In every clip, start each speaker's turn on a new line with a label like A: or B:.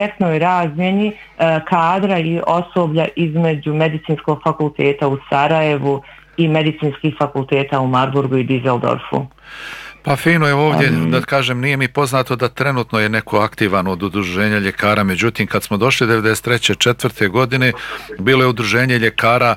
A: direktnoj razmjeni kadra i osoblja između medicinskog fakulteta u Sarajevu i medicinskih fakulteta u Marburgu i Düsseldorfu.
B: Pa fino je ovdje, da kažem, nije mi poznato da trenutno je neko aktivan od udruženja ljekara, međutim kad smo došli 93. 4. godine bilo je udruženje ljekara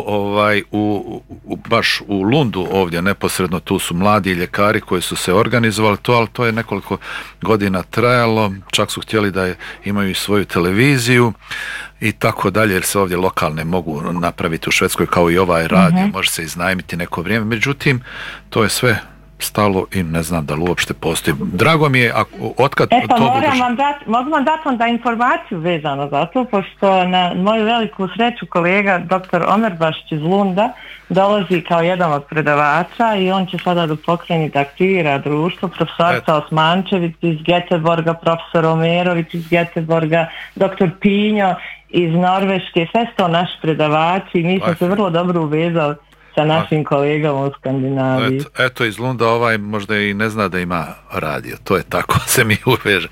B: baš u Lundu ovdje neposredno, tu su mladi ljekari koji su se organizovali to, ali to je nekoliko godina trajalo, čak su htjeli da imaju svoju televiziju i tako dalje, jer se ovdje lokalne mogu napraviti u Švedskoj kao i ovaj radio, može se iznajmiti neko vrijeme, međutim to je sve stalo i ne znam da li uopšte postoji. Drago mi je, otkad
A: pa mogu vam dati onda informaciju vezano za to, pošto na moju veliku sreću kolega dr. Omer Bašić iz Lunda dolazi kao jedan od predavača i on će sada da pokreni da aktivira društvo, profesorica Osmančević iz Göteborga, profesor Omerović iz Göteborga, dr. Pinjo iz Norveške, sve su to naši predavači i mi smo se vrlo dobro uvezali sa našim kolegama u Skandinaviji.
B: Eto iz Lunda možda i ne zna da ima radio, to je tako, se mi uveže.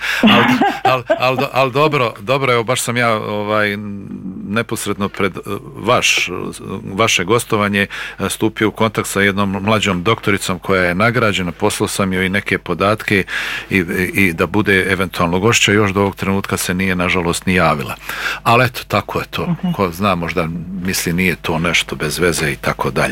B: Ali dobro, evo baš sam ja neposredno pred vaše gostovanje stupio u kontakt sa jednom mlađom doktoricom koja je nagrađena, poslao sam joj i neke podatke i da bude eventualno gošća, još do ovog trenutka se nije nažalost ni javila. Ali eto, tako je to. Ko zna, možda misli nije to nešto bez veze i tako dalje.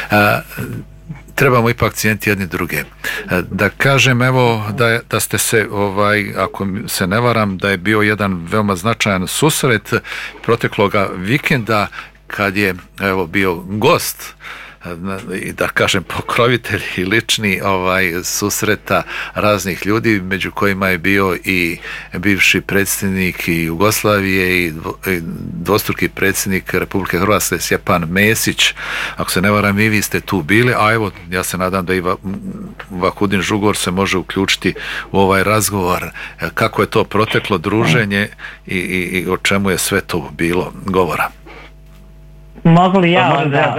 B: Trebamo ipak cijeniti jedni druge. Da kažem, evo, da ste se, ako se ne varam, da je bio jedan veoma značajan susret protekloga vikenda kad je, evo, bio gost i da kažem pokrovitelj i lični susreta raznih ljudi, među kojima je bio i bivši predsjednik Jugoslavije i dvostruki predsjednik Republike Hrvatske Stjepan Mesić. Ako se ne varam, i vi ste tu bili, a evo ja se nadam da i Vahudin Žugor se može uključiti u ovaj razgovor. Kako je to proteklo druženje i o čemu je sve to bilo govora?
A: Mogu li ja onda?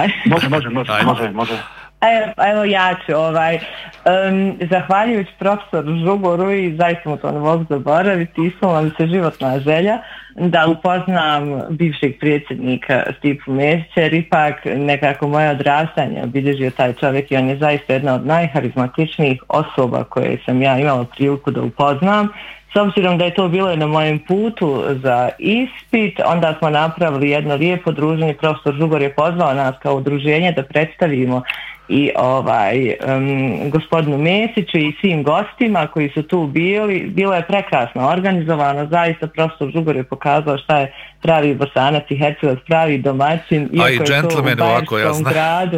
C: Može.
A: Evo ja ću. Zahvaljujući profesoru Žugoru i zaista mu to ne mogu zaboraviti, ispunila mi se životna želja da upoznam bivšeg predsjednika Stipu Mesića, jer ipak nekako moje odrastanje obilježio taj čovjek i on je zaista jedna od najharizmatičnijih osoba koje sam ja imala priliku da upoznam. S obzirom da je to bilo na mojem putu za ispit, onda smo napravili jedno lijepo druženje. Profesor Žugor je pozvao nas kao udruženje da predstavimo i gospodinu Mesiću i svim gostima koji su tu bili. Bilo je prekrasno organizovano, zaista profesor Žugor je pokazao šta je pravi Bosanac i Hercegovac, pravi domaćin,
B: iako je to u Bajenskom
A: gradu.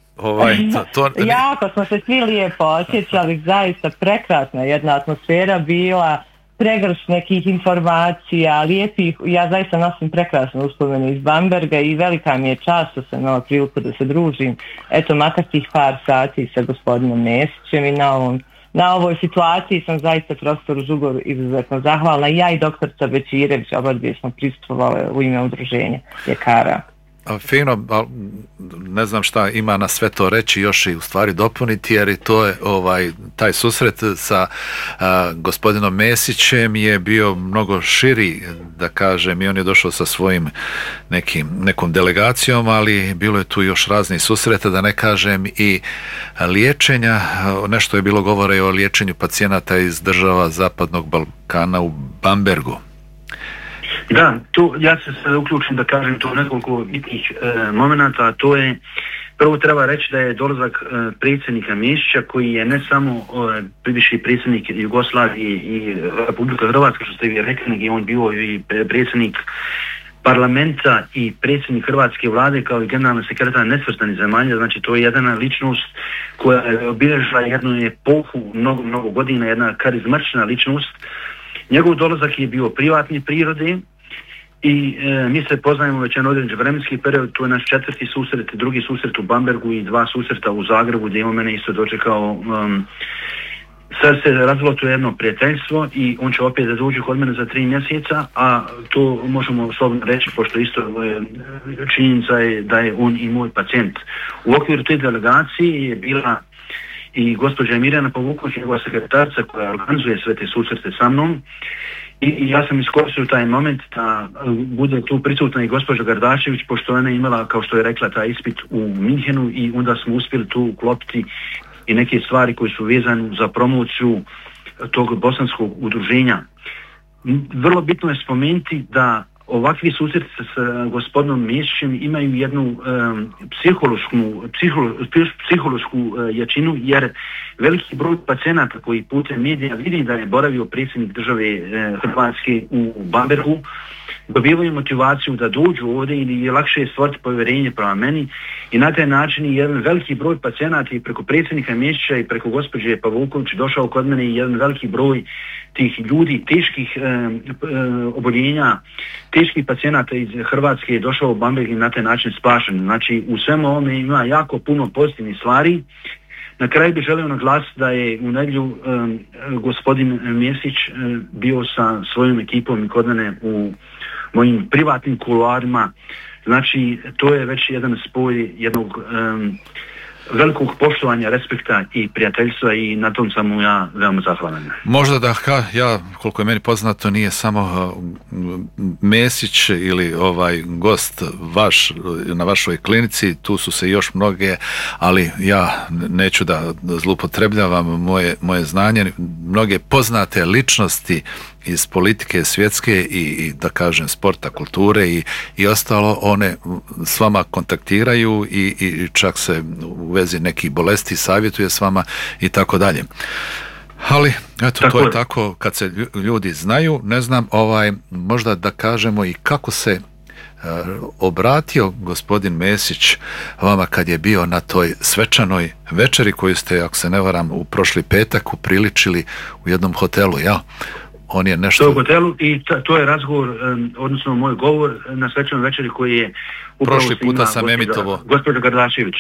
A: Jako smo se svi lijepo osjećali, zaista prekrasna jedna atmosfera bila, pregršt nekih informacija, lijepih, ja zaista nosim prekrasne uspomene iz Bamberga i velika mi je čast što sam imala priliku da se družim, eto makar tih par sati sa gospodinom Mesićem i na ovoj situaciji sam zaista profesoru Žugoru izuzetno zahvalna. Ja i doktorica Bećirević obadvije smo prisustvovali u ime udruženja ljekara.
B: Fino, ne znam šta ima na sve to reći još i u stvari dopuniti, jer i to je taj susret sa gospodinom Mesićem je bio mnogo širi, da kažem, i on je došao sa svojim nekom delegacijom, ali bilo je tu još raznih susreta, da ne kažem i liječenja. Nešto je bilo govora i o liječenju pacijenata iz država Zapadnog Balkana u Bambergu.
C: Da, tu ja se sad uključim da kažem tu nekoliko bitnih momenata, a to je, prvo treba reći da je dolazak predsjednika Mesića, koji je ne samo bivši predsjednik Jugoslavije i Republike Hrvatske, što ste vi rekli, nego on bio i predsjednik parlamenta i predsjednik Hrvatske vlade kao i generalni sekretar nesvrstanih zemalja, znači to je jedna ličnost koja je obilježila jednu epohu mnogo godina, jedna karizmatična ličnost. Njegov dolazak je bio privatni prirode i mi se poznajemo već jedan određen vremenski period, to je naš 4. susret, drugi susret u Bambergu i 2 susreta u Zagrebu gdje je on mene isto dočekao. Sad se razvilo to jedno prijateljstvo i on će opet da dođe kod mene za 3 mjeseca, a to možemo slobodno reći, pošto isto činjenica je da je on i moj pacijent. U okviru te delegacije je bila i gospođa Mirjana Pavuković, njegova sekretarca, koja organizuje sve te susrete sa mnom. I ja sam iskoristio taj moment da bude tu prisutna i gospođa Gardašević, pošto ona je imala, kao što je rekla, taj ispit u Minhenu i onda smo uspjeli tu uklopiti i neke stvari koje su vezane za promociju tog bosanskog udruženja. Vrlo bitno je spomenuti da ovakvi susreti sa gospodinom Mesićem imaju jednu psihološku jačinu, jer veliki broj pacijenata koji putem medija vidi da je boravio predsjednik države Hrvatske u Bambergu, dobivaju motivaciju da dođu ovdje ili je lakše stvoriti povjerenje prema meni i na taj način jedan veliki broj pacijenata i preko predsjednika Mesića i preko gospođe Pavulković došao kod mene i jedan veliki broj tih ljudi, teških oboljenja, teških pacijenata iz Hrvatske je došao u Bamberg i na taj način spašen. Znači u svemu ovome ima jako puno pozitivnih stvari. Na kraju bih želio naglasiti da je u nedjelju gospodin Mesić bio sa svojom ekipom i kod mene u mojim privatnim kuloarima. Znači to je već jedan spoj jednog velikog poštovanja, respekta i prijateljstva i na tom sam mu ja veoma zahvalan.
B: Možda da ja, koliko je meni poznato, nije samo Mesić ili gost vaš na vašoj klinici, tu su se još mnoge, ali ja neću da zloupotrebljavam moje znanje, mnoge poznate ličnosti iz politike svjetske i da kažem sporta, kulture i ostalo, one s vama kontaktiraju i čak se u vezi nekih bolesti savjetuje s vama i tako dalje. Ali eto, tako to je tako kad se ljudi znaju. Ne znam, možda da kažemo i kako se obratio gospodin Mesić vama kad je bio na toj svečanoj večeri koju ste, ako se ne varam, u prošli petak upriličili u jednom hotelu, ja? On je nešto...
C: To u hotelu i to je razgovor, odnosno moj govor na svečanoj večeri koji je upravo
B: prošli puta sam emitovo.
C: Gospođa Gardašević.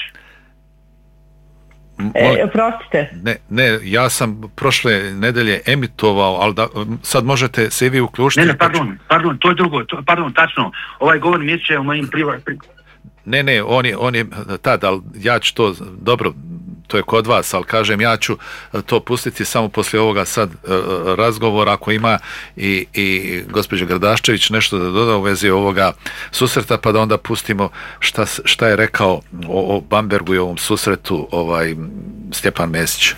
A: Oprostite.
B: Ne, ja sam prošle nedelje emitovao, ali sad možete se i vi uključiti.
C: Ne, pardon, to je drugo, tačno. Ovaj govor Mesića je u mojim privatnim...
B: Ne, on je tad, ali ja ću to, dobro, to je kod vas, ali kažem, ja ću to pustiti samo poslije ovoga sad razgovora, ako ima i gospođa Gardaščević nešto da doda u vezi ovoga susreta, pa da onda pustimo šta je rekao o Bambergu i ovom susretu Stjepan Mesić.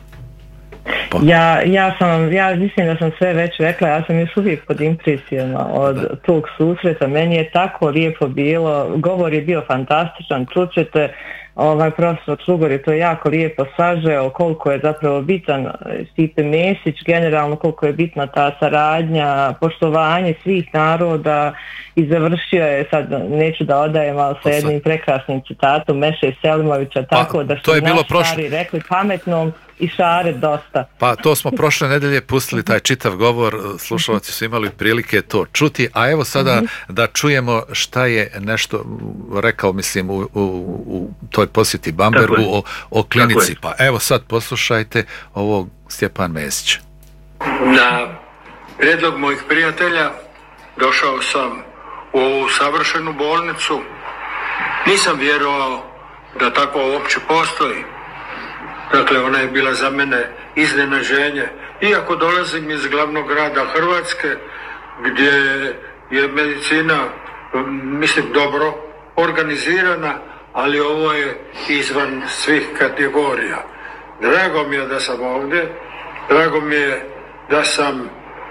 A: Ja mislim da sam sve već rekla, ja sam još uvijek pod impresijama od tog susreta, meni je tako lijepo bilo, govor je bio fantastičan, čućete, profesor Šlugor je to jako lijepo sažeo koliko je zapravo bitan Stipe Mesić, generalno koliko je bitna ta saradnja, poštovanje svih naroda i završio je, sad neću da odajem, ali sa jednim prekrasnim citatom Meše Selimovića, tako da što naši stari rekli, pametnom i šare dosta.
B: Pa to smo prošle nedelje pustili taj čitav govor, slušalci su imali prilike to čuti, a evo sada da čujemo šta je nešto rekao, mislim, u toj posjeti Bambergu o klinici. Pa evo sad poslušajte ovog Stjepan Mesić.
D: Na prijedlog mojih prijatelja došao sam u ovu savršenu bolnicu. Nisam vjerovao da tako uopće postoji. Dakle, ona je bila za mene iznenađenje. Iako dolazim iz glavnog grada Hrvatske, gdje je medicina, mislim, dobro organizirana, ali ovo je izvan svih kategorija. Drago mi je da sam ovdje, drago mi je da sam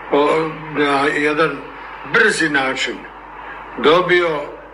D: na jedan brzi način dobio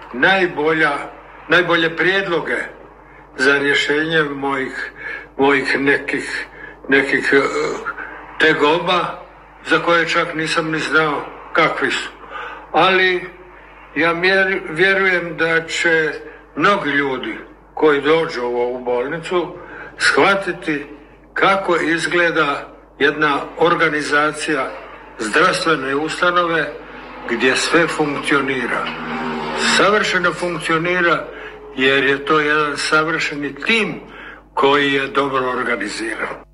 D: najbolje prijedloge za rješenje mojih nekih tegoba za koje čak nisam ni znao kakvi su. Ali ja vjerujem da će mnogi ljudi koji dođu u ovu bolnicu shvatiti kako izgleda jedna organizacija zdravstvene ustanove gdje sve funkcionira. Savršeno funkcionira jer je to jedan savršeni tim koji je dobro organiziran.